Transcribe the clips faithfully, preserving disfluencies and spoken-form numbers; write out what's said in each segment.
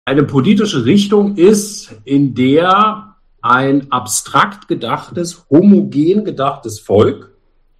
Eine politische Richtung ist, in der ein abstrakt gedachtes, homogen gedachtes Volk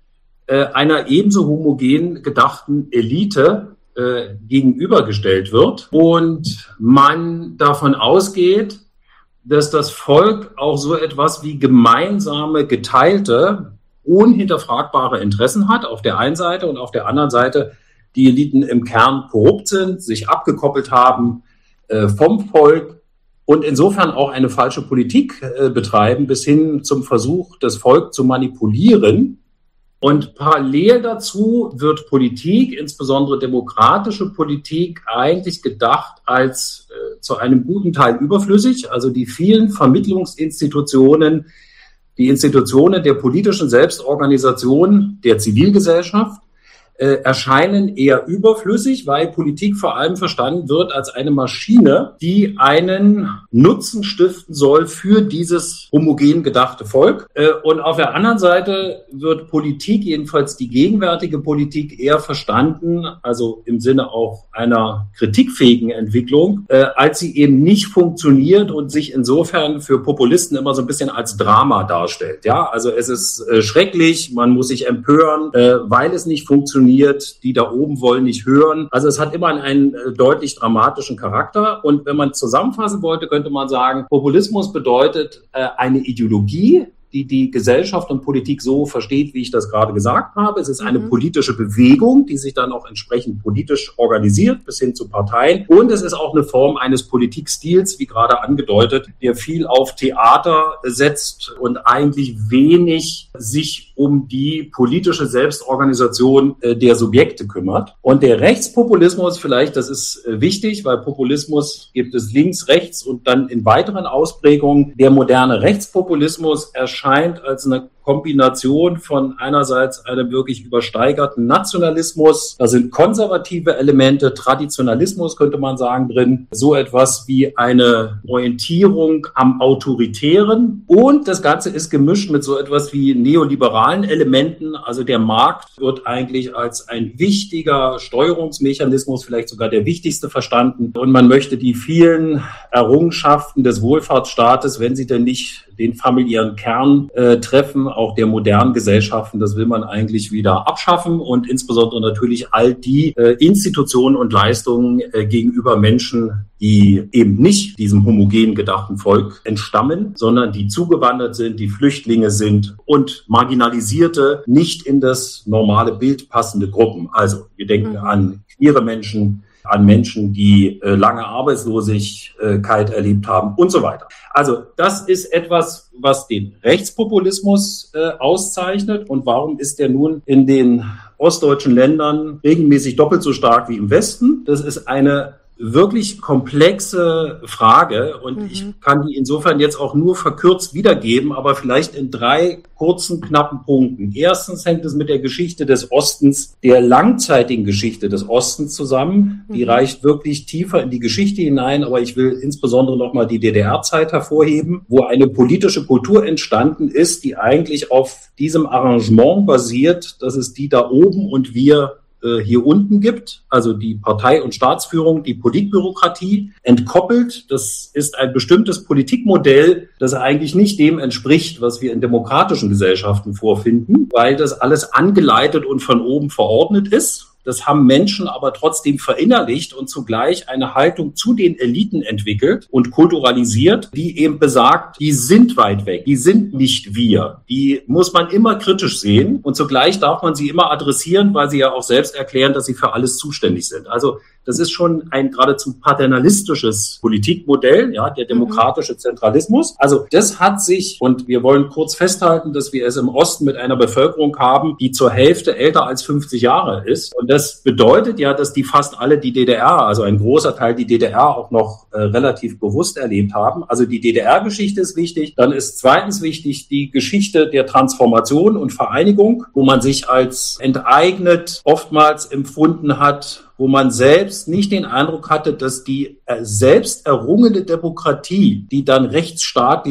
äh, einer ebenso homogen gedachten Elite äh, gegenübergestellt wird und man davon ausgeht, dass das Volk auch so etwas wie gemeinsame, geteilte, unhinterfragbare Interessen hat auf der einen Seite und auf der anderen Seite die Eliten im Kern korrupt sind, sich abgekoppelt haben äh, vom Volk und insofern auch eine falsche Politik äh, betreiben, bis hin zum Versuch, das Volk zu manipulieren. Und parallel dazu wird Politik, insbesondere demokratische Politik, eigentlich gedacht als äh, zu einem guten Teil überflüssig. Also die vielen Vermittlungsinstitutionen, die Institutionen der politischen Selbstorganisation der Zivilgesellschaft äh, erscheinen eher überflüssig, weil Politik vor allem verstanden wird als eine Maschine, die einen Nutzen stiften soll für dieses homogen gedachte Volk. Äh, und auf der anderen Seite wird Politik, jedenfalls die gegenwärtige Politik, eher verstanden, also im Sinne auch einer kritikfähigen Entwicklung, äh, als sie eben nicht funktioniert und sich insofern für Populisten immer so ein bisschen als Drama darstellt. Ja, also es ist äh, schrecklich, man muss sich empören, äh, weil es nicht funktioniert. Die da oben wollen nicht hören. Also es hat immer einen äh, deutlich dramatischen Charakter. Und wenn man zusammenfassen wollte, könnte man sagen, Populismus bedeutet äh, eine Ideologie, die die Gesellschaft und Politik so versteht, wie ich das gerade gesagt habe. Es ist eine mhm. politische Bewegung, die sich dann auch entsprechend politisch organisiert, bis hin zu Parteien. Und es ist auch eine Form eines Politikstils, wie gerade angedeutet, der viel auf Theater setzt und eigentlich wenig sich um die politische Selbstorganisation äh, der Subjekte kümmert. Und der Rechtspopulismus, vielleicht, das ist äh, wichtig, weil Populismus gibt es links, rechts und dann in weiteren Ausprägungen. Der moderne Rechtspopulismus erscheint als eine Kombination von einerseits einem wirklich übersteigerten Nationalismus, da sind konservative Elemente, Traditionalismus könnte man sagen drin, so etwas wie eine Orientierung am Autoritären und das Ganze ist gemischt mit so etwas wie neoliberalen Elementen, also der Markt wird eigentlich als ein wichtiger Steuerungsmechanismus, vielleicht sogar der wichtigste verstanden und man möchte die vielen Errungenschaften des Wohlfahrtsstaates, wenn sie denn nicht den familiären Kern äh, treffen, auch der modernen Gesellschaften, das will man eigentlich wieder abschaffen und insbesondere natürlich all die äh, Institutionen und Leistungen äh, gegenüber Menschen, die eben nicht diesem homogen gedachten Volk entstammen, sondern die zugewandert sind, die Flüchtlinge sind und marginalisierte, nicht in das normale Bild passende Gruppen. Also wir denken mhm. an queere Menschen, an Menschen, die äh, lange Arbeitslosigkeit erlebt haben und so weiter. Also das ist etwas, was den Rechtspopulismus äh, auszeichnet. Und warum ist der nun in den ostdeutschen Ländern regelmäßig doppelt so stark wie im Westen? Das ist eine wirklich komplexe Frage und mhm. ich kann die insofern jetzt auch nur verkürzt wiedergeben, aber vielleicht in drei kurzen, knappen Punkten. Erstens hängt es mit der Geschichte des Ostens, der langzeitigen Geschichte des Ostens zusammen. Die mhm. reicht wirklich tiefer in die Geschichte hinein, aber ich will insbesondere nochmal die D D R-Zeit hervorheben, wo eine politische Kultur entstanden ist, die eigentlich auf diesem Arrangement basiert, dass es die da oben und wir hier unten gibt, also die Partei- und Staatsführung, die Politbürokratie entkoppelt. Das ist ein bestimmtes Politikmodell, das eigentlich nicht dem entspricht, was wir in demokratischen Gesellschaften vorfinden, weil das alles angeleitet und von oben verordnet ist. Das haben Menschen aber trotzdem verinnerlicht und zugleich eine Haltung zu den Eliten entwickelt und kulturalisiert, die eben besagt, die sind weit weg, die sind nicht wir. Die muss man immer kritisch sehen und zugleich darf man sie immer adressieren, weil sie ja auch selbst erklären, dass sie für alles zuständig sind. Also das ist schon ein geradezu paternalistisches Politikmodell, ja, der demokratische Zentralismus. Also das hat sich, und wir wollen kurz festhalten, dass wir es im Osten mit einer Bevölkerung haben, die zur Hälfte älter als fünfzig Jahre ist. Und das bedeutet ja, dass die fast alle die D D R, also ein großer Teil die D D R auch noch äh, relativ bewusst erlebt haben. Also die D D R-Geschichte ist wichtig. Dann ist zweitens wichtig die Geschichte der Transformation und Vereinigung, wo man sich als enteignet oftmals empfunden hat, wo man selbst nicht den Eindruck hatte, dass die selbst errungene Demokratie, die dann rechtsstaatlich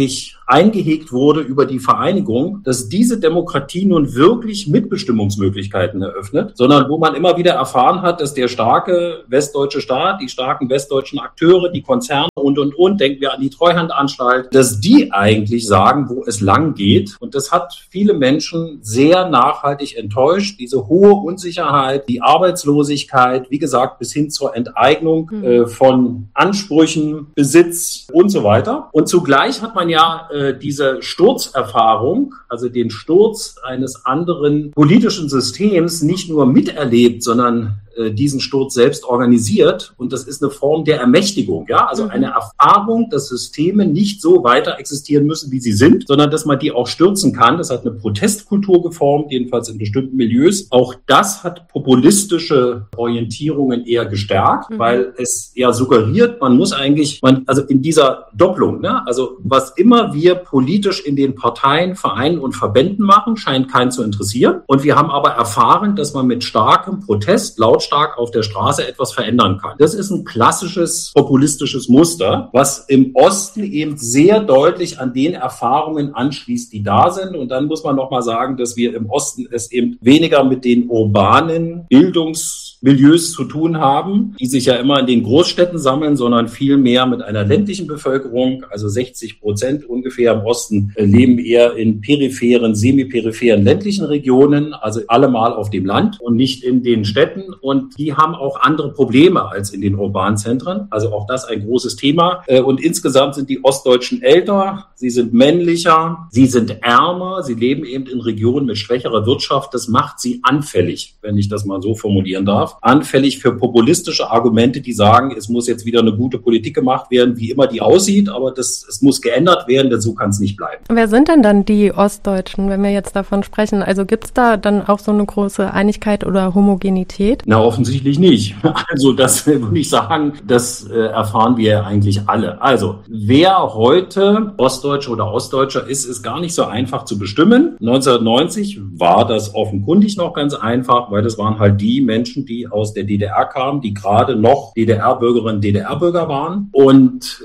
eingehegt wurde über die Vereinigung, dass diese Demokratie nun wirklich Mitbestimmungsmöglichkeiten eröffnet, sondern wo man immer wieder erfahren hat, dass der starke westdeutsche Staat, die starken westdeutschen Akteure, die Konzerne und, und, und, denken wir an die Treuhandanstalt, dass die eigentlich sagen, wo es lang geht. Und das hat viele Menschen sehr nachhaltig enttäuscht. Diese hohe Unsicherheit, die Arbeitslosigkeit, wie gesagt, bis hin zur Enteignung mhm. äh, von Ansprüchen, Besitz und so weiter. Und zugleich hat man ja äh, diese Sturzerfahrung, also den Sturz eines anderen politischen Systems nicht nur miterlebt, sondern äh, diesen Sturz selbst organisiert. Und das ist eine Form der Ermächtigung, ja, also mhm. eine Erfahrung, dass Systeme nicht so weiter existieren müssen, wie sie sind, sondern dass man die auch stürzen kann. Das hat eine Protestkultur geformt, jedenfalls in bestimmten Milieus. Auch das hat populistische Orientierungen eher gestärkt, mhm. weil es ja suggeriert, man muss eigentlich, man, also in dieser Doppelung, ne, also was immer wir politisch in den Parteien, Vereinen und Verbänden machen, scheint keinen zu interessieren. Und wir haben aber erfahren, dass man mit starkem Protest, lautstark auf der Straße etwas verändern kann. Das ist ein klassisches populistisches Muster, was im Osten eben sehr deutlich an den Erfahrungen anschließt, die da sind. Und dann muss man nochmal sagen, dass wir im Osten es eben weniger mit den urbanen Bildungsmilieus zu tun haben, die sich ja immer in den Großstädten sammeln, sondern viel mehr mit einer ländlichen Bevölkerung. Also sechzig Prozent ungefähr im Osten leben eher in peripheren, semiperipheren ländlichen Regionen, also allemal auf dem Land und nicht in den Städten. Und die haben auch andere Probleme als in den urbanen Zentren. Also auch das ein großes Thema. Und insgesamt sind die Ostdeutschen älter, sie sind männlicher, sie sind ärmer, sie leben eben in Regionen mit schwächerer Wirtschaft. Das macht sie anfällig, wenn ich das mal so formulieren darf. Anfällig für populistische Argumente, die sagen, es muss jetzt wieder eine gute Politik gemacht werden, wie immer die aussieht, aber das, es muss geändert werden, denn so kann es nicht bleiben. Wer sind denn dann die Ostdeutschen, wenn wir jetzt davon sprechen? Also gibt es da dann auch so eine große Einigkeit oder Homogenität? Na, offensichtlich nicht. Also das würde ich sagen, das äh, erfahren wir eigentlich alle. Also wer heute Ostdeutscher oder Ostdeutscher ist, ist gar nicht so einfach zu bestimmen. neunzehnhundertneunzig war das offenkundig noch ganz einfach, weil das waren halt die Menschen, die aus der D D R kamen, die gerade noch D D R-Bürgerinnen, D D R-Bürger waren. Und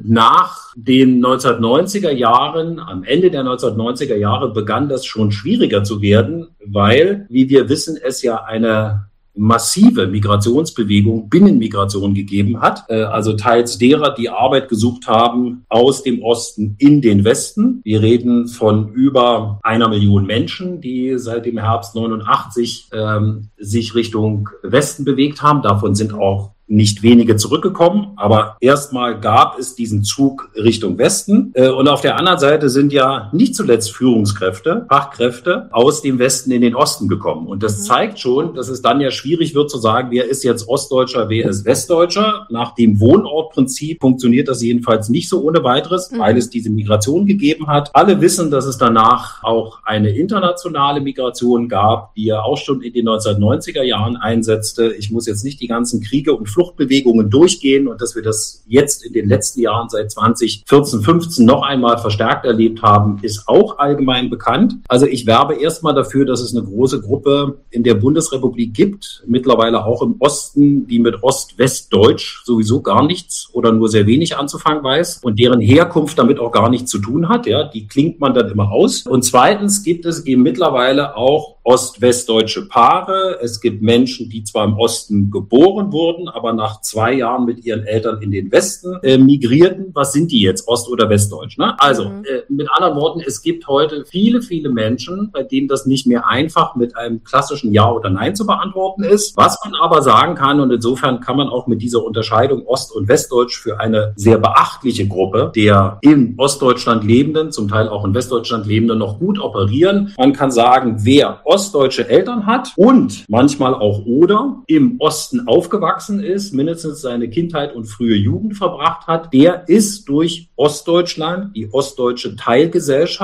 nach den neunzehnhundertneunziger Jahren, am Ende der neunzehnhundertneunziger Jahre begann das schon schwieriger zu werden, weil, wie wir wissen, es ja eine massive Migrationsbewegung, Binnenmigration gegeben hat, also teils derer, die Arbeit gesucht haben aus dem Osten in den Westen. Wir reden von über einer Million Menschen, die seit dem Herbst neunundachtzig ähm, sich Richtung Westen bewegt haben. Davon sind auch nicht wenige zurückgekommen, aber erstmal gab es diesen Zug Richtung Westen. Und auf der anderen Seite sind ja nicht zuletzt Führungskräfte, Fachkräfte aus dem Westen in den Osten gekommen. Und das mhm. zeigt schon, dass es dann ja schwierig wird zu sagen, wer ist jetzt Ostdeutscher, wer ist Westdeutscher. Nach dem Wohnortprinzip funktioniert das jedenfalls nicht so ohne weiteres, mhm. weil es diese Migration gegeben hat. Alle wissen, dass es danach auch eine internationale Migration gab, die ja auch schon in den neunzehnhundertneunziger Jahren einsetzte. Ich muss jetzt nicht die ganzen Kriege und Fluchtbewegungen durchgehen und dass wir das jetzt in den letzten Jahren seit zwanzig vierzehn, fünfzehn noch einmal verstärkt erlebt haben, ist auch allgemein bekannt. Also ich werbe erstmal dafür, dass es eine große Gruppe in der Bundesrepublik gibt, mittlerweile auch im Osten, die mit Ost-West-Deutsch sowieso gar nichts oder nur sehr wenig anzufangen weiß und deren Herkunft damit auch gar nichts zu tun hat. Ja, die klingt man dann immer aus. Und zweitens gibt es eben mittlerweile auch ost-westdeutsche Paare. Es gibt Menschen, die zwar im Osten geboren wurden, aber nach zwei Jahren mit ihren Eltern in den Westen äh, migrierten. Was sind die jetzt, ost- oder westdeutsch? Ne? Also mhm. äh, mit anderen Worten, es gibt heute viele, viele Menschen, bei denen das nicht mehr einfach mit einem klassischen Ja oder Nein zu beantworten ist. Was man aber sagen kann, und insofern kann man auch mit dieser Unterscheidung Ost- und Westdeutsch für eine sehr beachtliche Gruppe der in Ostdeutschland lebenden, zum Teil auch in Westdeutschland lebenden, noch gut operieren. Man kann sagen, wer ostdeutsche Eltern hat und manchmal auch oder im Osten aufgewachsen ist, mindestens seine Kindheit und frühe Jugend verbracht hat, der ist durch Ostdeutschland, die ostdeutsche Teilgesellschaft,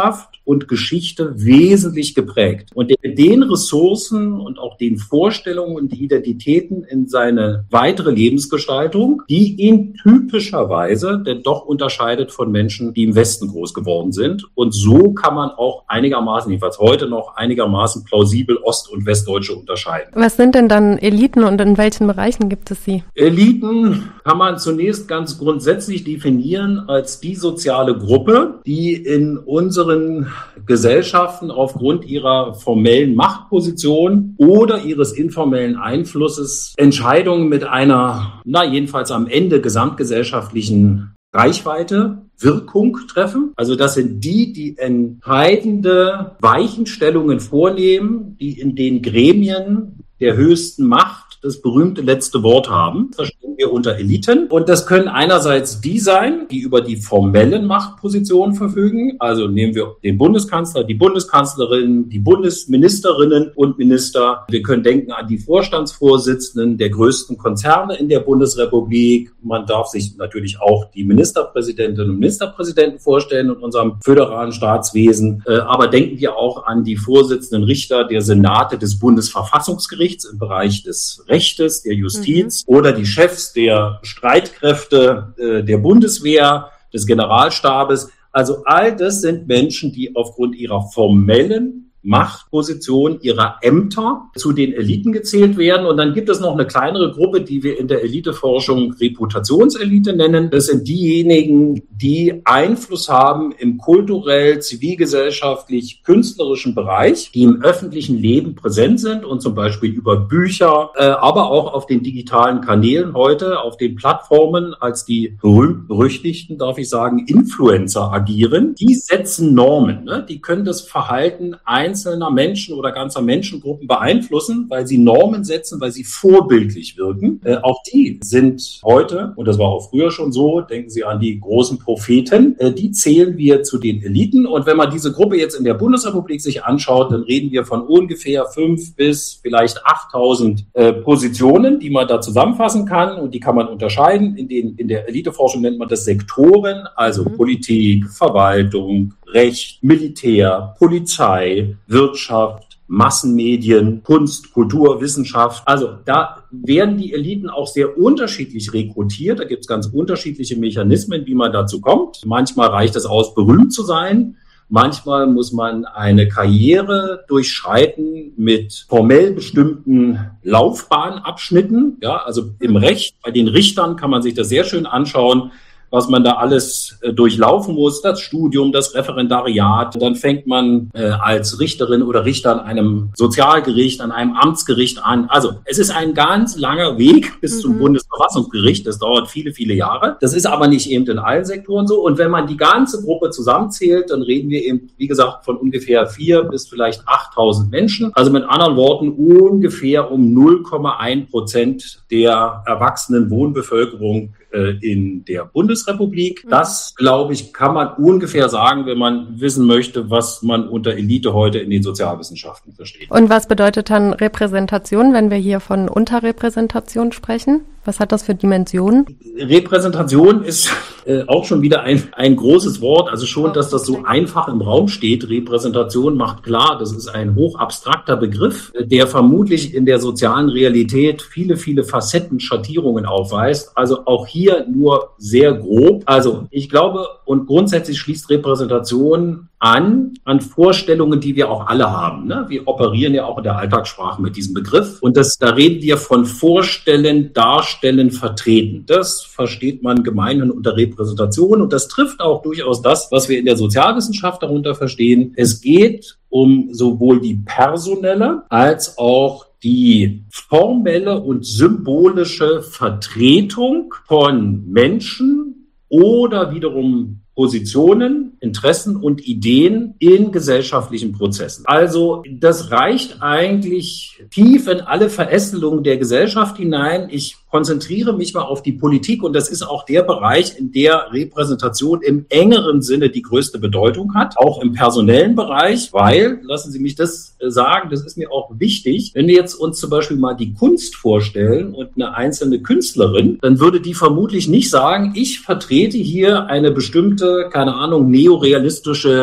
und Geschichte wesentlich geprägt. Und der mit den Ressourcen und auch den Vorstellungen und Identitäten in seine weitere Lebensgestaltung, die ihn typischerweise denn doch unterscheidet von Menschen, die im Westen groß geworden sind. Und so kann man auch einigermaßen, jedenfalls heute noch, einigermaßen plausibel Ost- und Westdeutsche unterscheiden. Was sind denn dann Eliten und in welchen Bereichen gibt es sie? Eliten kann man zunächst ganz grundsätzlich definieren als die soziale Gruppe, die in unseren Gesellschaften aufgrund ihrer formellen Machtposition oder ihres informellen Einflusses Entscheidungen mit einer, na jedenfalls am Ende gesamtgesellschaftlichen Reichweite, Wirkung treffen. Also das sind die, die entscheidende Weichenstellungen vornehmen, die in den Gremien der höchsten Macht das berühmte letzte Wort haben. Das verstehen wir unter Eliten. Und das können einerseits die sein, die über die formellen Machtpositionen verfügen. Also nehmen wir den Bundeskanzler, die Bundeskanzlerin, die Bundesministerinnen und Minister. Wir können denken an die Vorstandsvorsitzenden der größten Konzerne in der Bundesrepublik. Man darf sich natürlich auch die Ministerpräsidentinnen und Ministerpräsidenten vorstellen in unserem föderalen Staatswesen. Aber denken wir auch an die Vorsitzenden Richter der Senate des Bundesverfassungsgerichts im Bereich des Rechtes, der Justiz mhm. oder die Chefs der Streitkräfte äh, der Bundeswehr, des Generalstabes. Also all das sind Menschen, die aufgrund ihrer formellen Machtposition ihrer Ämter zu den Eliten gezählt werden. Und dann gibt es noch eine kleinere Gruppe, die wir in der Eliteforschung Reputationselite nennen. Das sind diejenigen, die Einfluss haben im kulturell, zivilgesellschaftlich, künstlerischen Bereich, die im öffentlichen Leben präsent sind und zum Beispiel über Bücher, äh, aber auch auf den digitalen Kanälen heute, auf den Plattformen als die berühmt-berüchtigten, darf ich sagen, Influencer agieren. Die setzen Normen, ne? Die können das Verhalten einzelner Menschen oder ganzer Menschengruppen beeinflussen, weil sie Normen setzen, weil sie vorbildlich wirken. Äh, auch die sind heute, und das war auch früher schon so, denken Sie an die großen Propheten, äh, die zählen wir zu den Eliten. Und wenn man diese Gruppe jetzt in der Bundesrepublik sich anschaut, dann reden wir von ungefähr fünf bis vielleicht achttausend äh, Positionen, die man da zusammenfassen kann. Und die kann man unterscheiden. In, den, in der Eliteforschung nennt man das Sektoren, also mhm. Politik, Verwaltung, Recht, Militär, Polizei, Wirtschaft, Massenmedien, Kunst, Kultur, Wissenschaft. Also da werden die Eliten auch sehr unterschiedlich rekrutiert. Da gibt es ganz unterschiedliche Mechanismen, wie man dazu kommt. Manchmal reicht es aus, berühmt zu sein. Manchmal muss man eine Karriere durchschreiten mit formell bestimmten Laufbahnabschnitten. Ja, also im Recht, bei den Richtern kann man sich das sehr schön anschauen, was man da alles äh, durchlaufen muss, das Studium, das Referendariat. Dann fängt man äh, als Richterin oder Richter an einem Sozialgericht, an einem Amtsgericht an. Also es ist ein ganz langer Weg bis mhm. zum Bundesverfassungsgericht. Das dauert viele, viele Jahre. Das ist aber nicht eben in allen Sektoren so. Und wenn man die ganze Gruppe zusammenzählt, dann reden wir eben, wie gesagt, von ungefähr vier bis vielleicht achttausend Menschen. Also mit anderen Worten ungefähr um null Komma eins Prozent der erwachsenen Wohnbevölkerung in der Bundesrepublik. Das, glaube ich, kann man ungefähr sagen, wenn man wissen möchte, was man unter Elite heute in den Sozialwissenschaften versteht. Und was bedeutet dann Repräsentation, wenn wir hier von Unterrepräsentation sprechen? Was hat das für Dimensionen? Repräsentation ist äh, auch schon wieder ein, ein großes Wort. Also schon, dass das so einfach im Raum steht. Repräsentation macht klar, das ist ein hochabstrakter Begriff, der vermutlich in der sozialen Realität viele, viele Facetten, Schattierungen aufweist. Also auch hier nur sehr grob. Also ich glaube, und grundsätzlich schließt Repräsentation an, an Vorstellungen, die wir auch alle haben. Ne? Wir operieren ja auch in der Alltagssprache mit diesem Begriff. Und das, da reden wir von Vorstellen, Darstellen, Vertreten. Das versteht man gemeinhin unter Repräsentation. Und das trifft auch durchaus das, was wir in der Sozialwissenschaft darunter verstehen. Es geht um sowohl die personelle als auch die formelle und symbolische Vertretung von Menschen oder wiederum Positionen, Interessen und Ideen in gesellschaftlichen Prozessen. Also das reicht eigentlich tief in alle Verästelungen der Gesellschaft hinein. Ich konzentriere mich mal auf die Politik und das ist auch der Bereich, in der Repräsentation im engeren Sinne die größte Bedeutung hat, auch im personellen Bereich, weil, lassen Sie mich das sagen, das ist mir auch wichtig, wenn wir jetzt uns zum Beispiel mal die Kunst vorstellen und eine einzelne Künstlerin, dann würde die vermutlich nicht sagen, ich vertrete hier eine bestimmte, keine Ahnung, neorealistische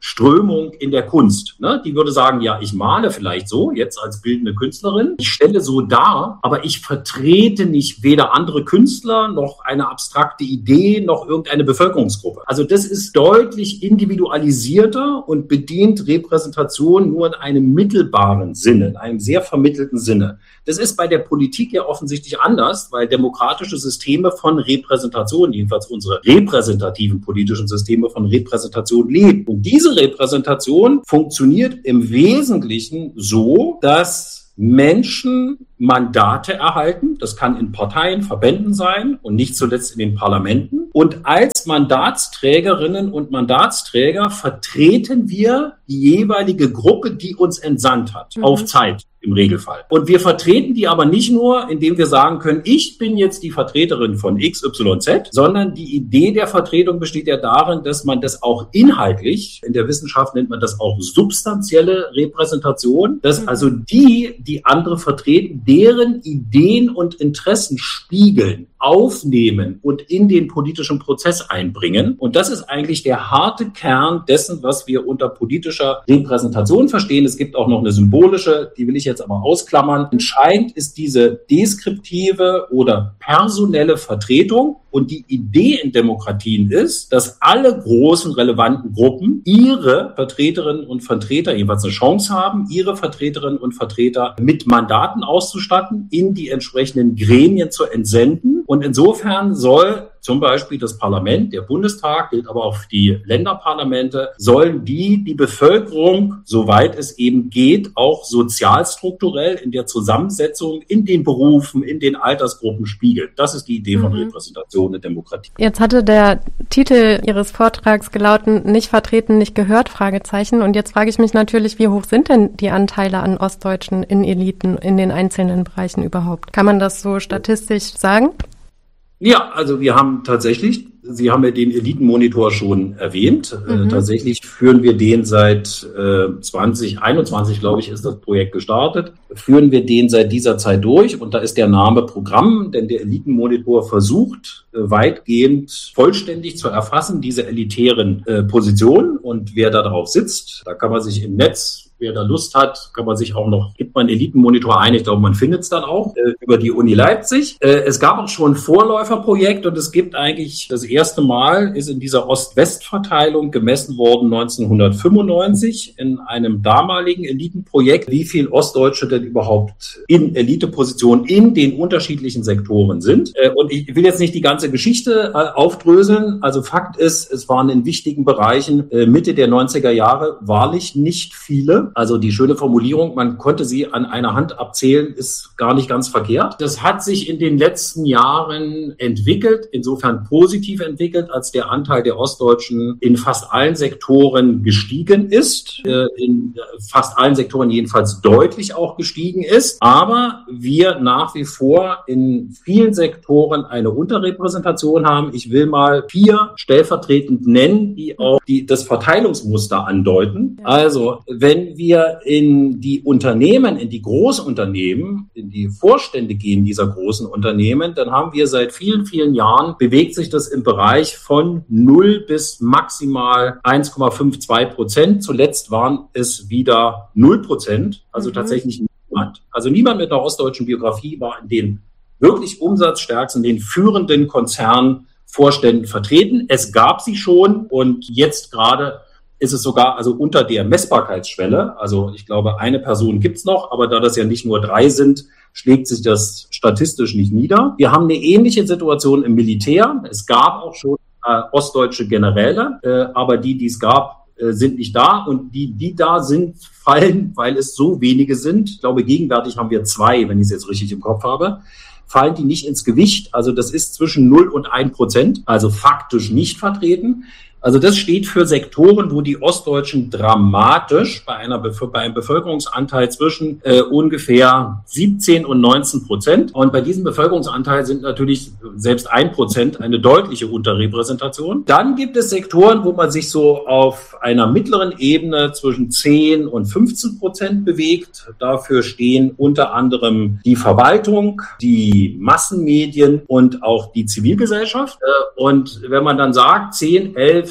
Strömung in der Kunst. Ne? Die würde sagen, ja, ich male vielleicht so, jetzt als bildende Künstlerin. Ich stelle so dar, aber ich vertrete nicht weder andere Künstler noch eine abstrakte Idee noch irgendeine Bevölkerungsgruppe. Also das ist deutlich individualisierter und bedient Repräsentation nur in einem mittelbaren Sinne, in einem sehr vermittelten Sinne. Das ist bei der Politik ja offensichtlich anders, weil demokratische Systeme von Repräsentation, jedenfalls unsere repräsentativen politischen Systeme von Repräsentation leben. Und diese Repräsentation funktioniert im Wesentlichen so, dass Menschen Mandate erhalten. Das kann in Parteien, Verbänden sein und nicht zuletzt in den Parlamenten. Und als Mandatsträgerinnen und Mandatsträger vertreten wir die jeweilige Gruppe, die uns entsandt hat, mhm. auf Zeit im Regelfall. Und wir vertreten die aber nicht nur, indem wir sagen können, ich bin jetzt die Vertreterin von X Y Z, sondern die Idee der Vertretung besteht ja darin, dass man das auch inhaltlich, in der Wissenschaft nennt man das auch substanzielle Repräsentation, dass mhm. also die, die andere vertreten, deren Ideen und Interessen spiegeln, aufnehmen und in den politischen Prozess einbringen. Und das ist eigentlich der harte Kern dessen, was wir unter politischer Repräsentation verstehen. Es gibt auch noch eine symbolische, die will ich jetzt aber ausklammern. Entscheidend ist diese deskriptive oder personelle Vertretung. Und die Idee in Demokratien ist, dass alle großen relevanten Gruppen ihre Vertreterinnen und Vertreter jeweils eine Chance haben, ihre Vertreterinnen und Vertreter mit Mandaten auszustatten, in die entsprechenden Gremien zu entsenden. Und insofern soll zum Beispiel das Parlament, der Bundestag, gilt aber auch für die Länderparlamente, sollen die die Bevölkerung, soweit es eben geht, auch sozialstrukturell in der Zusammensetzung, in den Berufen, in den Altersgruppen spiegeln. Das ist die Idee von mhm. Repräsentation in Demokratie. Jetzt hatte der Titel Ihres Vortrags gelautet, nicht vertreten, nicht gehört, Fragezeichen. Und jetzt frage ich mich natürlich, wie hoch sind denn die Anteile an Ostdeutschen in Eliten in den einzelnen Bereichen überhaupt? Kann man das so statistisch sagen? Ja, also wir haben tatsächlich, Sie haben ja den Elitenmonitor schon erwähnt, mhm. äh, tatsächlich führen wir den seit äh, zwanzig einundzwanzig, glaube ich, ist das Projekt gestartet, führen wir den seit dieser Zeit durch und da ist der Name Programm, denn der Elitenmonitor versucht äh, weitgehend vollständig zu erfassen, diese elitären äh, Positionen und wer da drauf sitzt, da kann man sich im Netz, wer da Lust hat, kann man sich auch noch, gibt man Elitenmonitor ein, ich glaube, man findet es dann auch, äh, über die Uni Leipzig. Äh, es gab auch schon ein Vorläuferprojekt und es gibt eigentlich, das erste Mal ist in dieser Ost-West-Verteilung gemessen worden neunzehnhundertfünfundneunzig in einem damaligen Elitenprojekt, wie viel Ostdeutsche denn überhaupt in Elitepositionen in den unterschiedlichen Sektoren sind. Äh, und ich will jetzt nicht die ganze Geschichte äh, aufdröseln, also Fakt ist, es waren in wichtigen Bereichen äh, Mitte der neunziger Jahre wahrlich nicht viele. Also die schöne Formulierung, man konnte sie an einer Hand abzählen, ist gar nicht ganz verkehrt. Das hat sich in den letzten Jahren entwickelt, insofern positiv entwickelt, als der Anteil der Ostdeutschen in fast allen Sektoren gestiegen ist, in fast allen Sektoren jedenfalls deutlich auch gestiegen ist, aber wir nach wie vor in vielen Sektoren eine Unterrepräsentation haben. Ich will mal vier stellvertretend nennen, die auch die, das Verteilungsmuster andeuten. Also wenn wir in die Unternehmen, in die Großunternehmen, in die Vorstände gehen dieser großen Unternehmen, dann haben wir seit vielen, vielen Jahren, bewegt sich das im Bereich von null bis maximal eins Komma zweiundfünfzig Prozent. Zuletzt waren es wieder null Prozent, also mhm. tatsächlich niemand. Also niemand mit einer ostdeutschen Biografie war in den wirklich umsatzstärksten, den führenden Konzernvorständen vertreten. Es gab sie schon und jetzt gerade ist es sogar also unter der Messbarkeitsschwelle. Also ich glaube, eine Person gibt's noch, aber da das ja nicht nur drei sind, schlägt sich das statistisch nicht nieder. Wir haben eine ähnliche Situation im Militär. Es gab auch schon äh, ostdeutsche Generäle, äh, aber die, die es gab, äh, sind nicht da. Und die, die da sind, fallen, weil es so wenige sind. Ich glaube, gegenwärtig haben wir zwei, wenn ich es jetzt richtig im Kopf habe. Fallen die nicht ins Gewicht. Also das ist zwischen null und ein Prozent, also faktisch nicht vertreten. Also das steht für Sektoren, wo die Ostdeutschen dramatisch bei einer Bef- bei einem Bevölkerungsanteil zwischen äh, ungefähr siebzehn und neunzehn Prozent. Und bei diesem Bevölkerungsanteil sind natürlich selbst ein Prozent eine deutliche Unterrepräsentation. Dann gibt es Sektoren, wo man sich so auf einer mittleren Ebene zwischen zehn und fünfzehn Prozent bewegt. Dafür stehen unter anderem die Verwaltung, die Massenmedien und auch die Zivilgesellschaft. Und wenn man dann sagt, zehn, elf,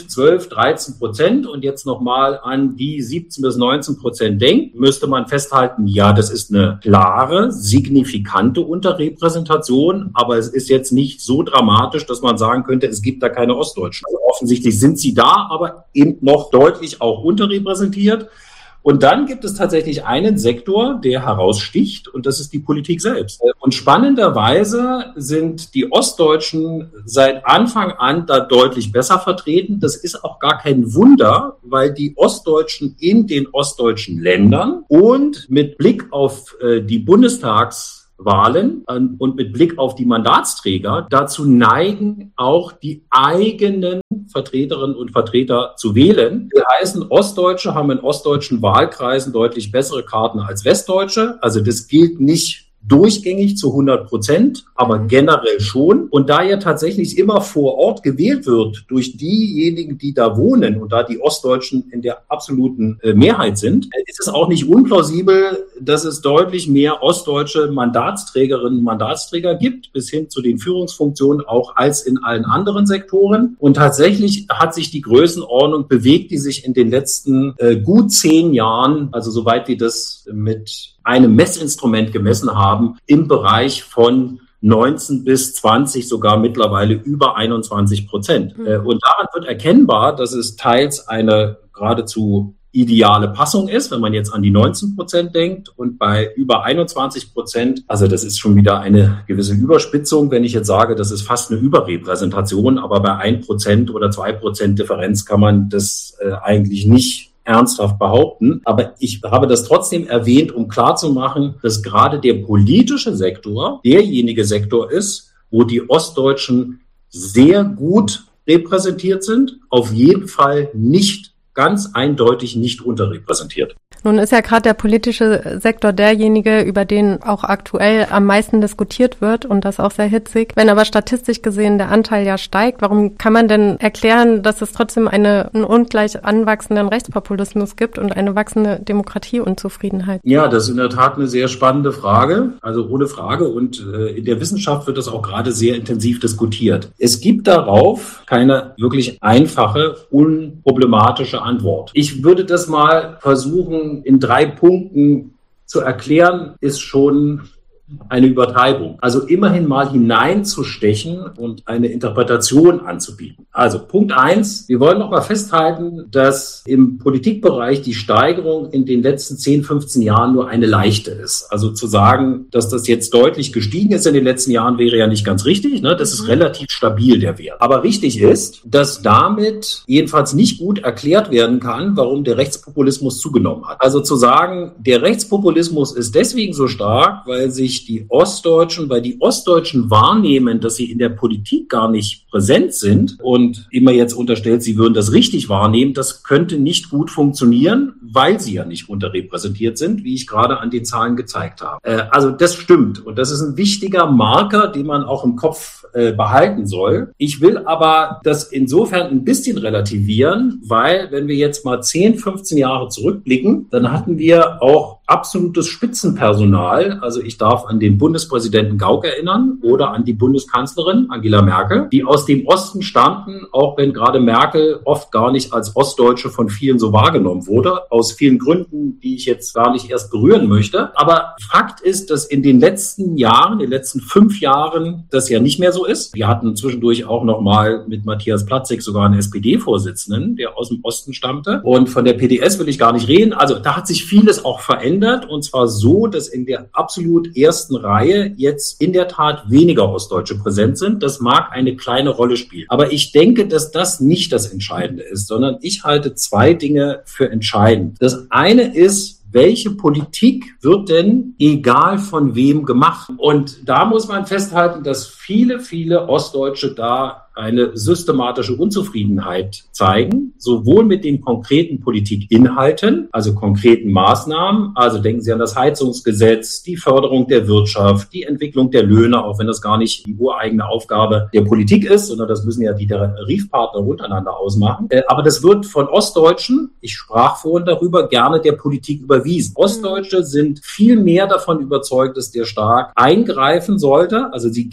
elf, zwölf, dreizehn Prozent und jetzt nochmal an die siebzehn bis neunzehn Prozent denkt, müsste man festhalten, ja, das ist eine klare, signifikante Unterrepräsentation, aber es ist jetzt nicht so dramatisch, dass man sagen könnte, es gibt da keine Ostdeutschen. Also offensichtlich sind sie da, aber eben noch deutlich auch unterrepräsentiert. Und dann gibt es tatsächlich einen Sektor, der heraussticht, und das ist die Politik selbst. Und spannenderweise sind die Ostdeutschen seit Anfang an da deutlich besser vertreten. Das ist auch gar kein Wunder, weil die Ostdeutschen in den ostdeutschen Ländern und mit Blick auf äh, die Bundestags Wahlen und mit Blick auf die Mandatsträger dazu neigen, auch die eigenen Vertreterinnen und Vertreter zu wählen. Das heißt, Ostdeutsche haben in ostdeutschen Wahlkreisen deutlich bessere Karten als Westdeutsche. Also das gilt nicht durchgängig zu hundert Prozent, aber generell schon. Und da ja tatsächlich immer vor Ort gewählt wird durch diejenigen, die da wohnen und da die Ostdeutschen in der absoluten äh, Mehrheit sind, ist es auch nicht unplausibel, dass es deutlich mehr ostdeutsche Mandatsträgerinnen und Mandatsträger gibt, bis hin zu den Führungsfunktionen auch als in allen anderen Sektoren. Und tatsächlich hat sich die Größenordnung bewegt, die sich in den letzten äh, gut zehn Jahren, also soweit wir das mit einem Messinstrument gemessen haben, im Bereich von neunzehn bis zwanzig, sogar mittlerweile über einundzwanzig Prozent. Mhm. Und daran wird erkennbar, dass es teils eine geradezu ideale Passung ist, wenn man jetzt an die neunzehn Prozent denkt, und bei über einundzwanzig Prozent, also das ist schon wieder eine gewisse Überspitzung, wenn ich jetzt sage, das ist fast eine Überrepräsentation, aber bei ein Prozent oder zwei Prozent Differenz kann man das äh, eigentlich nicht ernsthaft behaupten. Aber ich habe das trotzdem erwähnt, um klarzumachen, dass gerade der politische Sektor derjenige Sektor ist, wo die Ostdeutschen sehr gut repräsentiert sind, auf jeden Fall nicht, ganz eindeutig nicht unterrepräsentiert. Nun ist ja gerade der politische Sektor derjenige, über den auch aktuell am meisten diskutiert wird und das auch sehr hitzig. Wenn aber statistisch gesehen der Anteil ja steigt, warum kann man denn erklären, dass es trotzdem eine, einen ungleich anwachsenden Rechtspopulismus gibt und eine wachsende Demokratieunzufriedenheit? Ja, das ist in der Tat eine sehr spannende Frage, also ohne Frage. Und äh, in der Wissenschaft wird das auch gerade sehr intensiv diskutiert. Es gibt darauf keine wirklich einfache, unproblematische Antwort. Ich würde das mal versuchen, in drei Punkten zu erklären, ist schon eine Übertreibung. Also immerhin mal hineinzustechen und eine Interpretation anzubieten. Also Punkt eins, wir wollen noch mal festhalten, dass im Politikbereich die Steigerung in den letzten zehn, fünfzehn Jahren nur eine leichte ist. Also zu sagen, dass das jetzt deutlich gestiegen ist in den letzten Jahren, wäre ja nicht ganz richtig. Ne? Das ist relativ stabil, der Wert. Aber richtig ist, dass damit jedenfalls nicht gut erklärt werden kann, warum der Rechtspopulismus zugenommen hat. Also zu sagen, der Rechtspopulismus ist deswegen so stark, weil sich die Ostdeutschen, weil die Ostdeutschen wahrnehmen, dass sie in der Politik gar nicht präsent sind und immer jetzt unterstellt, sie würden das richtig wahrnehmen, das könnte nicht gut funktionieren, weil sie ja nicht unterrepräsentiert sind, wie ich gerade an den Zahlen gezeigt habe. Äh, also das stimmt und das ist ein wichtiger Marker, den man auch im Kopf äh, behalten soll. Ich will aber das insofern ein bisschen relativieren, weil wenn wir jetzt mal zehn, fünfzehn Jahre zurückblicken, dann hatten wir auch absolutes Spitzenpersonal. Also ich darf an den Bundespräsidenten Gauck erinnern oder an die Bundeskanzlerin Angela Merkel, die aus dem Osten stammten, auch wenn gerade Merkel oft gar nicht als Ostdeutsche von vielen so wahrgenommen wurde, aus vielen Gründen, die ich jetzt gar nicht erst berühren möchte. Aber Fakt ist, dass in den letzten Jahren, in den letzten fünf Jahren, das ja nicht mehr so ist. Wir hatten zwischendurch auch noch mal mit Matthias Platzek sogar einen S P D-Vorsitzenden, der aus dem Osten stammte. Und von der P D S will ich gar nicht reden. Also da hat sich vieles auch verändert. Und zwar so, dass in der absolut ersten Reihe jetzt in der Tat weniger Ostdeutsche präsent sind. Das mag eine kleine Rolle spielen. Aber ich denke, dass das nicht das Entscheidende ist, sondern ich halte zwei Dinge für entscheidend. Das eine ist, welche Politik wird denn egal von wem gemacht? Und da muss man festhalten, dass viele, viele Ostdeutsche da eine systematische Unzufriedenheit zeigen, sowohl mit den konkreten Politikinhalten, also konkreten Maßnahmen, also denken Sie an das Heizungsgesetz, die Förderung der Wirtschaft, die Entwicklung der Löhne, auch wenn das gar nicht die ureigene Aufgabe der Politik ist, sondern das müssen ja die Tarifpartner untereinander ausmachen. Aber das wird von Ostdeutschen, ich sprach vorhin darüber, gerne der Politik überwiesen. Ostdeutsche sind viel mehr davon überzeugt, dass der Staat eingreifen sollte, also sie geben dem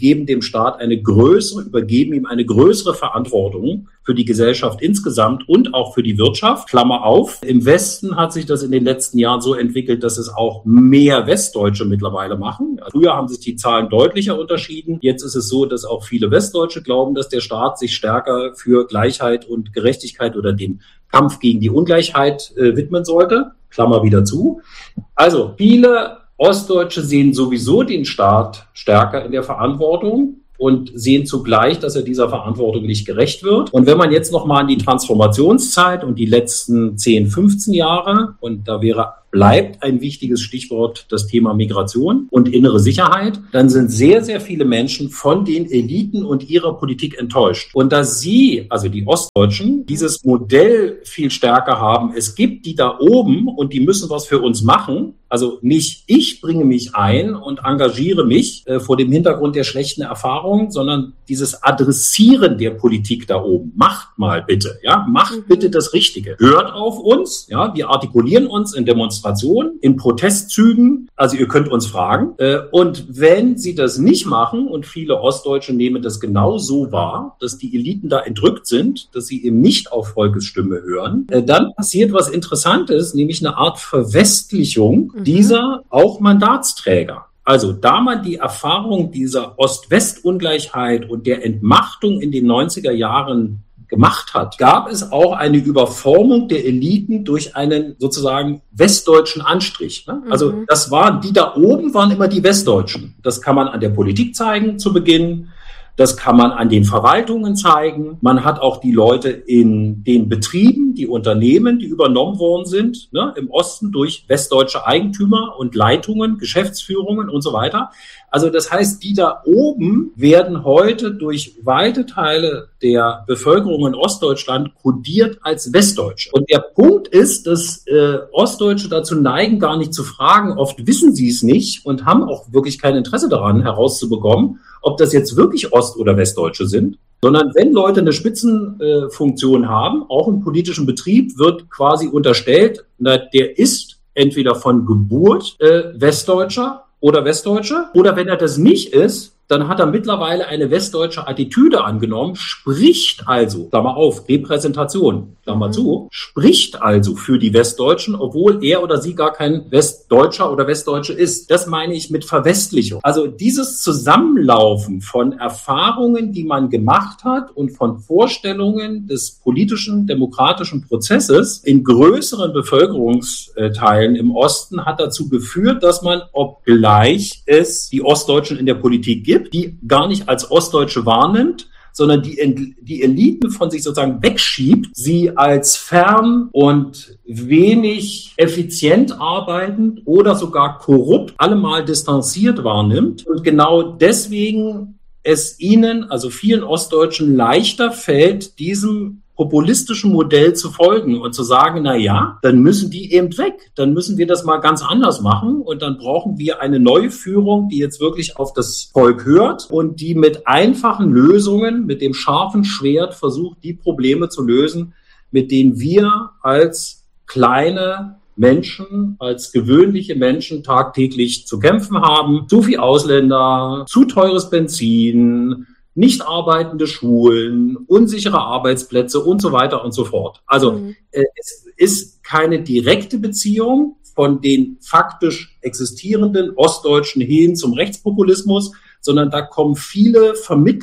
Staat eine größere, übergeben ihm eine größere Verantwortung für die Gesellschaft insgesamt und auch für die Wirtschaft. Klammer auf. Im Westen hat sich das in den letzten Jahren so entwickelt, dass es auch mehr Westdeutsche mittlerweile machen. Früher haben sich die Zahlen deutlicher unterschieden. Jetzt ist es so, dass auch viele Westdeutsche glauben, dass der Staat sich stärker für Gleichheit und Gerechtigkeit oder den Kampf gegen die Ungleichheit äh, widmen sollte. Klammer wieder zu. Also viele Ostdeutsche sehen sowieso den Staat stärker in der Verantwortung und sehen zugleich, dass er dieser Verantwortung nicht gerecht wird. Und wenn man jetzt nochmal an die Transformationszeit und die letzten zehn, fünfzehn Jahre, und da wäre bleibt ein wichtiges Stichwort das Thema Migration und innere Sicherheit, dann sind sehr, sehr viele Menschen von den Eliten und ihrer Politik enttäuscht. Und dass sie, also die Ostdeutschen, dieses Modell viel stärker haben, es gibt die da oben und die müssen was für uns machen, also nicht ich bringe mich ein und engagiere mich äh, vor dem Hintergrund der schlechten Erfahrungen, sondern dieses Adressieren der Politik da oben. Macht mal bitte, ja, macht bitte das Richtige. Hört auf uns, ja, wir artikulieren uns in Demonstrationen, in Protestzügen, also ihr könnt uns fragen. Und wenn sie das nicht machen, und viele Ostdeutsche nehmen das genau so wahr, dass die Eliten da entrückt sind, dass sie eben nicht auf Volkes Stimme hören, dann passiert was Interessantes, nämlich eine Art Verwestlichung mhm. dieser auch Mandatsträger. Also da man die Erfahrung dieser Ost-West-Ungleichheit und der Entmachtung in den neunziger Jahren gemacht hat, gab es auch eine Überformung der Eliten durch einen sozusagen westdeutschen Anstrich. Ne? Also mhm. das waren, die da oben waren immer die Westdeutschen. Das kann man an der Politik zeigen zu Beginn. Das kann man an den Verwaltungen zeigen. Man hat auch die Leute in den Betrieben, die Unternehmen, die übernommen worden sind, ne, im Osten durch westdeutsche Eigentümer und Leitungen, Geschäftsführungen und so weiter. Also das heißt, die da oben werden heute durch weite Teile der Bevölkerung in Ostdeutschland kodiert als Westdeutsche. Und der Punkt ist, dass äh, Ostdeutsche dazu neigen, gar nicht zu fragen. Oft wissen sie es nicht und haben auch wirklich kein Interesse daran, herauszubekommen, ob das jetzt wirklich Ost- oder Westdeutsche sind. Sondern wenn Leute eine Spitzenfunktion äh, haben, auch im politischen Betrieb, wird quasi unterstellt, na, der ist entweder von Geburt äh, Westdeutscher oder Westdeutsche, oder wenn er das nicht ist, dann hat er mittlerweile eine westdeutsche Attitüde angenommen, spricht also, Klammer auf, Repräsentation, Klammer mhm. zu, spricht also für die Westdeutschen, obwohl er oder sie gar kein Westdeutscher oder Westdeutsche ist. Das meine ich mit Verwestlichung. Also dieses Zusammenlaufen von Erfahrungen, die man gemacht hat und von Vorstellungen des politischen, demokratischen Prozesses in größeren Bevölkerungsteilen im Osten hat dazu geführt, dass man, obgleich es die Ostdeutschen in der Politik gibt, die gar nicht als Ostdeutsche wahrnimmt, sondern die, die Eliten von sich sozusagen wegschiebt, sie als fern und wenig effizient arbeitend oder sogar korrupt allemal distanziert wahrnimmt. Und genau deswegen es ihnen, also vielen Ostdeutschen, leichter fällt, diesem populistischen Modell zu folgen und zu sagen, na ja, dann müssen die eben weg. Dann müssen wir das mal ganz anders machen und dann brauchen wir eine neue Führung, die jetzt wirklich auf das Volk hört und die mit einfachen Lösungen, mit dem scharfen Schwert versucht, die Probleme zu lösen, mit denen wir als kleine Menschen, als gewöhnliche Menschen tagtäglich zu kämpfen haben. Zu viel Ausländer, zu teures Benzin, nicht arbeitende Schulen, unsichere Arbeitsplätze und so weiter und so fort. Also mhm. äh, es ist keine direkte Beziehung von den faktisch existierenden Ostdeutschen hin zum Rechtspopulismus, sondern da kommen viele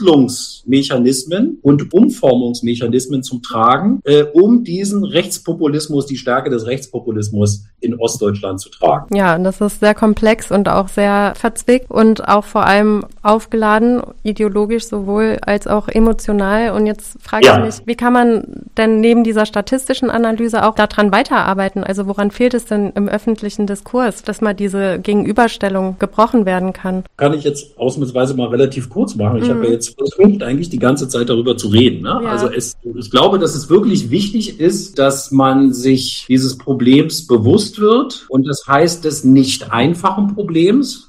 Vermittlungsmechanismen und Umformungsmechanismen zum Tragen, äh, um diesen Rechtspopulismus, die Stärke des Rechtspopulismus in Ostdeutschland zu tragen. Ja, das ist sehr komplex und auch sehr verzwickt und auch vor allem aufgeladen, ideologisch sowohl als auch emotional. Und jetzt frage ja. ich mich, wie kann man denn neben dieser statistischen Analyse auch daran weiterarbeiten? Also woran fehlt es denn im öffentlichen Diskurs, dass mal diese Gegenüberstellung gebrochen werden kann? Kann ich jetzt ausnahmsweise mal relativ kurz machen. Ich mhm. habe ja jetzt versucht, eigentlich die ganze Zeit darüber zu reden. Ne? Ja. Also es, ich glaube, dass es wirklich wichtig ist, dass man sich dieses Problems bewusst wird und das heißt des nicht einfachen Problems,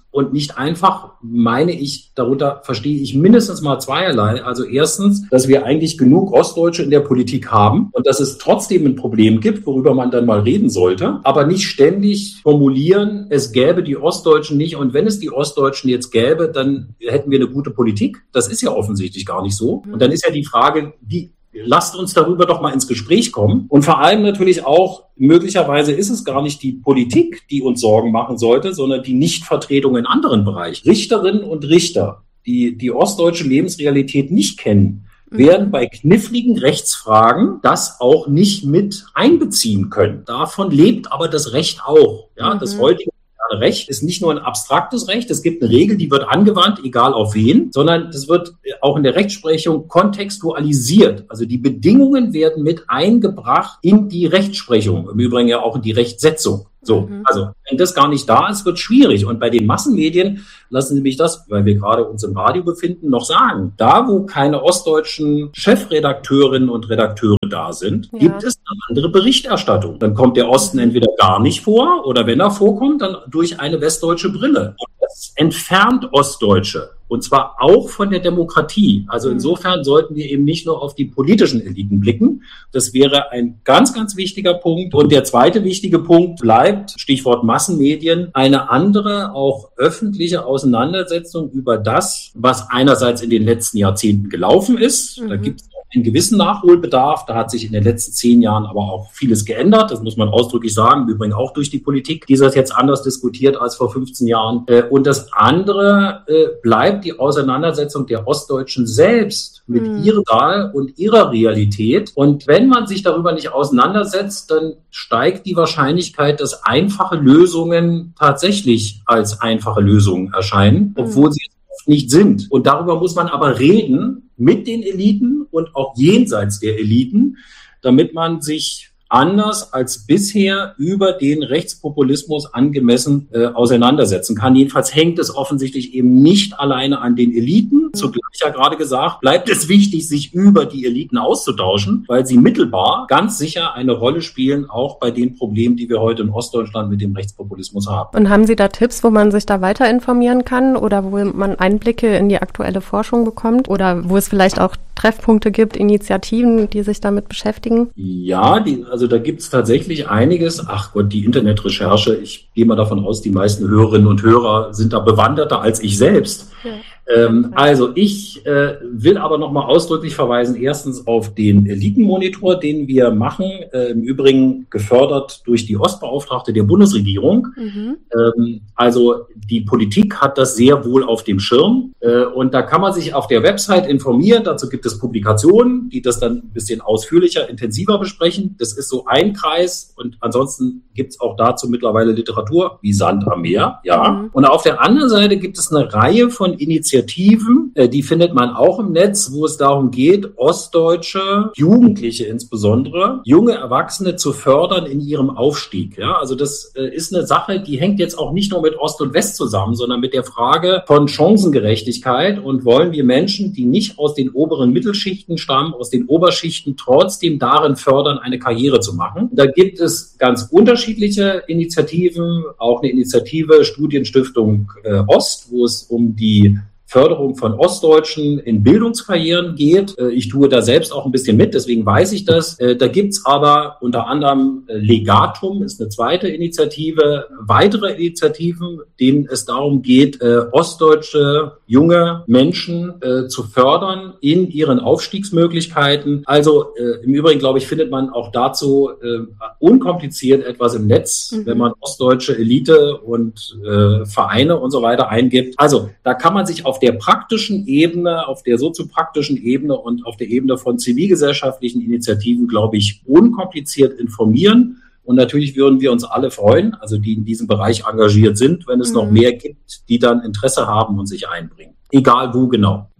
und nicht einfach, meine ich, darunter verstehe ich mindestens mal zweierlei. Also erstens, dass wir eigentlich genug Ostdeutsche in der Politik haben und dass es trotzdem ein Problem gibt, worüber man dann mal reden sollte, aber nicht ständig formulieren, es gäbe die Ostdeutschen nicht und wenn es die Ostdeutschen jetzt gäbe, dann hätten wir eine gute Politik. Das ist ja offensichtlich gar nicht so. Und dann ist ja die Frage, wie lasst uns darüber doch mal ins Gespräch kommen. Und vor allem natürlich auch, möglicherweise ist es gar nicht die Politik, die uns Sorgen machen sollte, sondern die Nichtvertretung in anderen Bereichen. Richterinnen und Richter, die die ostdeutsche Lebensrealität nicht kennen, werden bei kniffligen Rechtsfragen das auch nicht mit einbeziehen können. Davon lebt aber das Recht auch. Ja, mhm. Das heutige Recht ist nicht nur ein abstraktes Recht, es gibt eine Regel, die wird angewandt, egal auf wen, sondern das wird auch in der Rechtsprechung kontextualisiert. Also die Bedingungen werden mit eingebracht in die Rechtsprechung, im Übrigen ja auch in die Rechtsetzung. So, mhm. Also wenn das gar nicht da ist, wird schwierig. Und bei den Massenmedien, lassen Sie mich das, weil wir gerade uns im Radio befinden, noch sagen, da wo keine ostdeutschen Chefredakteurinnen und Redakteure da sind, ja. gibt es eine andere Berichterstattung. Dann kommt der Osten entweder gar nicht vor oder wenn er vorkommt, dann durch eine westdeutsche Brille. Und das entfernt Ostdeutsche. Und zwar auch von der Demokratie. Also insofern sollten wir eben nicht nur auf die politischen Eliten blicken. Das wäre ein ganz, ganz wichtiger Punkt. Und der zweite wichtige Punkt bleibt, Stichwort Massenmedien, eine andere, auch öffentliche Auseinandersetzung über das, was einerseits in den letzten Jahrzehnten gelaufen ist. Mhm. Da gibt es einen gewissen Nachholbedarf. Da hat sich in den letzten zehn Jahren aber auch vieles geändert. Das muss man ausdrücklich sagen. Im Übrigen auch durch die Politik, die das jetzt anders diskutiert als vor fünfzehn Jahren. Und das andere bleibt die Auseinandersetzung der Ostdeutschen selbst mit mhm. ihrer Wahl und ihrer Realität. Und wenn man sich darüber nicht auseinandersetzt, dann steigt die Wahrscheinlichkeit, dass einfache Lösungen tatsächlich als einfache Lösungen erscheinen, obwohl mhm. sie es oft nicht sind. Und darüber muss man aber reden mit den Eliten und auch jenseits der Eliten, damit man sich anders als bisher über den Rechtspopulismus angemessen äh, auseinandersetzen kann. Jedenfalls hängt es offensichtlich eben nicht alleine an den Eliten. Mhm. Zugleich ja gerade gesagt, bleibt es wichtig, sich über die Eliten auszutauschen, weil sie mittelbar ganz sicher eine Rolle spielen, auch bei den Problemen, die wir heute in Ostdeutschland mit dem Rechtspopulismus haben. Und haben Sie da Tipps, wo man sich da weiter informieren kann oder wo man Einblicke in die aktuelle Forschung bekommt oder wo es vielleicht auch Treffpunkte gibt, Initiativen, die sich damit beschäftigen? Ja, die, also da gibt es tatsächlich einiges. Ach Gott, die Internetrecherche, ich gehe mal davon aus, die meisten Hörerinnen und Hörer sind da bewanderter als ich selbst. Ja. Ähm, also ich äh, will aber nochmal ausdrücklich verweisen, erstens auf den Elitenmonitor, den wir machen, äh, im Übrigen gefördert durch die Ostbeauftragte der Bundesregierung. Mhm. Ähm, also die Politik hat das sehr wohl auf dem Schirm äh, und da kann man sich auf der Website informieren, dazu gibt es Publikationen, die das dann ein bisschen ausführlicher, intensiver besprechen. Das ist so ein Kreis und ansonsten gibt es auch dazu mittlerweile Literatur wie Sand am Meer. Ja. Mhm. Und auf der anderen Seite gibt es eine Reihe von Initiativen, die findet man auch im Netz, wo es darum geht, ostdeutsche Jugendliche insbesondere, junge Erwachsene zu fördern in ihrem Aufstieg. Ja, also das ist eine Sache, die hängt jetzt auch nicht nur mit Ost und West zusammen, sondern mit der Frage von Chancengerechtigkeit und wollen wir Menschen, die nicht aus den oberen Mittelschichten stammen, aus den Oberschichten trotzdem darin fördern, eine Karriere zu machen. Da gibt es ganz unterschiedliche Initiativen, auch eine Initiative Studienstiftung äh, Ost, wo es um die Förderung von Ostdeutschen in Bildungskarrieren geht. Ich tue da selbst auch ein bisschen mit, deswegen weiß ich das. Da gibt's aber unter anderem Legatum, ist eine zweite Initiative, weitere Initiativen, denen es darum geht, ostdeutsche junge Menschen zu fördern in ihren Aufstiegsmöglichkeiten. Also im Übrigen, glaube ich, findet man auch dazu unkompliziert etwas im Netz, mhm. wenn man ostdeutsche Elite und Vereine und so weiter eingibt. Also da kann man sich auf der praktischen Ebene, auf der soziopraktischen Ebene und auf der Ebene von zivilgesellschaftlichen Initiativen, glaube ich, unkompliziert informieren. Und natürlich würden wir uns alle freuen, also die in diesem Bereich engagiert sind, wenn es mhm. noch mehr gibt, die dann Interesse haben und sich einbringen. Egal wo genau.